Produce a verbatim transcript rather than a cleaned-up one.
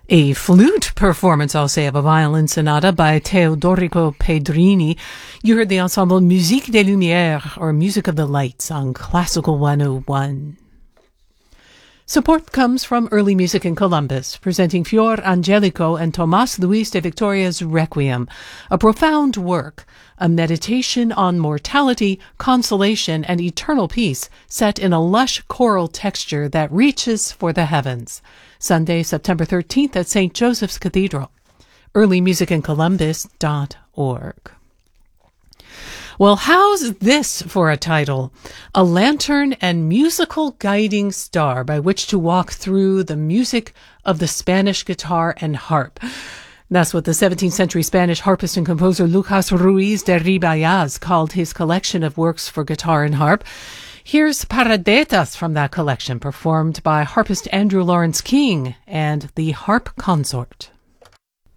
A flute performance, I'll say, of a violin sonata by Teodorico Pedrini. You heard the ensemble Musique des Lumières, or Music of the Lights, on Classical one oh one. Support comes from Early Music in Columbus, presenting Fior Angelico and Tomás Luis de Victoria's Requiem, a profound work, a meditation on mortality, consolation, and eternal peace, set in a lush choral texture that reaches for the heavens. Sunday, September thirteenth at Saint Joseph's Cathedral. early music in columbus dot org. Well, how's this for a title? A lantern and musical guiding star by which to walk through the music of the Spanish guitar and harp. That's what the seventeenth century Spanish harpist and composer Lucas Ruiz de Ribayaz called his collection of works for guitar and harp. Here's Paradetas from that collection, performed by harpist Andrew Lawrence King and the Harp Consort.